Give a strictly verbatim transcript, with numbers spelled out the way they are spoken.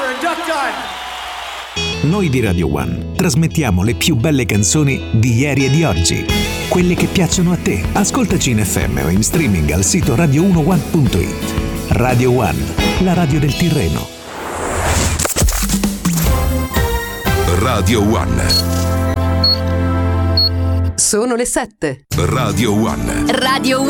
for Duck Done. Noi di Radio One trasmettiamo le più belle canzoni di ieri e di oggi, quelle che piacciono a te. Ascoltaci in F M o in streaming al sito radio uno one punto it. Radio One, la radio del Tirreno. Radio One. Sono le sette. Radio One. Radio